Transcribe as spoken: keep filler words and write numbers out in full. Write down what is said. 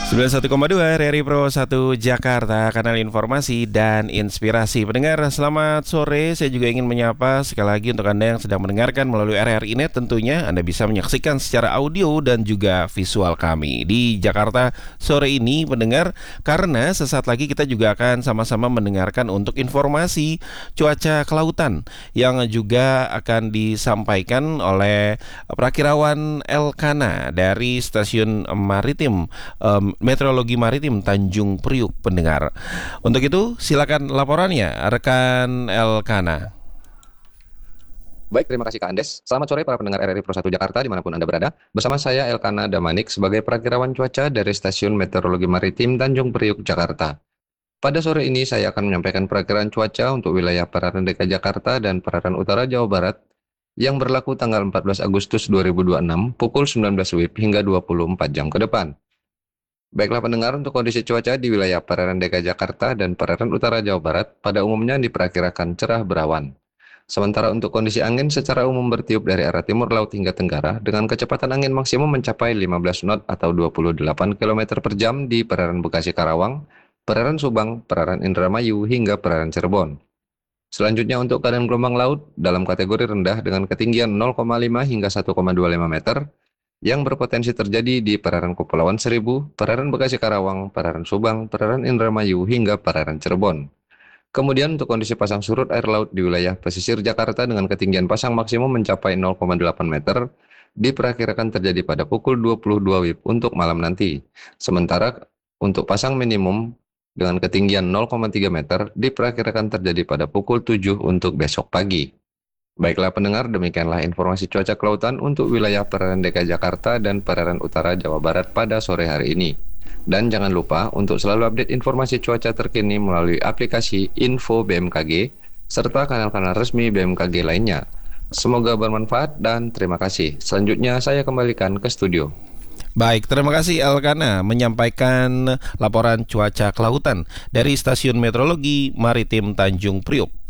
sembilan puluh satu koma dua R R I Pro satu Jakarta, kanal informasi dan inspirasi. Pendengar, selamat sore. Saya juga ingin menyapa sekali lagi untuk Anda yang sedang mendengarkan melalui R R I Net. Tentunya Anda bisa menyaksikan secara audio dan juga visual kami di Jakarta sore ini, pendengar. Karena sesaat lagi kita juga akan sama-sama mendengarkan untuk informasi cuaca kelautan yang juga akan disampaikan oleh Prakirawan Elkana dari Stasiun Maritim um, Meteorologi Maritim Tanjung Priuk, pendengar. Untuk itu silakan laporannya rekan Elkana. Baik, terima kasih Kak Andes. Selamat sore para pendengar R R I Pro satu Jakarta dimanapun Anda berada. Bersama saya Elkana Damanik sebagai Prakirawan Cuaca dari Stasiun Meteorologi Maritim Tanjung Priuk, Jakarta. Pada sore ini saya akan menyampaikan perakiraan cuaca untuk wilayah perairan D K I Jakarta dan perairan utara Jawa Barat yang berlaku tanggal empat belas Agustus dua ribu dua puluh enam pukul sembilan belas W I B hingga dua puluh empat jam ke depan. Baiklah pendengar, untuk kondisi cuaca di wilayah perairan D K I Jakarta dan perairan utara Jawa Barat pada umumnya diperkirakan cerah berawan. Sementara untuk kondisi angin secara umum bertiup dari arah timur laut hingga tenggara dengan kecepatan angin maksimum mencapai lima belas knot atau dua puluh delapan kilometer per jam di perairan Bekasi Karawang, perairan Subang, perairan Indramayu hingga perairan Cirebon. Selanjutnya untuk keadaan gelombang laut dalam kategori rendah dengan ketinggian nol koma lima hingga satu koma dua lima meter yang berpotensi terjadi di perairan Kepulauan Seribu, perairan Bekasi Karawang, perairan Subang, perairan Indramayu hingga perairan Cirebon. Kemudian untuk kondisi pasang surut air laut di wilayah pesisir Jakarta dengan ketinggian pasang maksimum mencapai nol koma delapan meter diperkirakan terjadi pada pukul dua puluh dua W I B untuk malam nanti. Sementara untuk pasang minimum dengan ketinggian nol koma tiga meter diperkirakan terjadi pada pukul tujuh untuk besok pagi. Baiklah pendengar, demikianlah informasi cuaca kelautan untuk wilayah perairan D K I Jakarta dan perairan utara Jawa Barat pada sore hari ini. Dan jangan lupa untuk selalu update informasi cuaca terkini melalui aplikasi Info B M K G serta kanal-kanal resmi B M K G lainnya. Semoga bermanfaat dan terima kasih. Selanjutnya saya kembalikan ke studio. Baik, terima kasih Elkana menyampaikan laporan cuaca kelautan dari Stasiun Meteorologi Maritim Tanjung Priuk.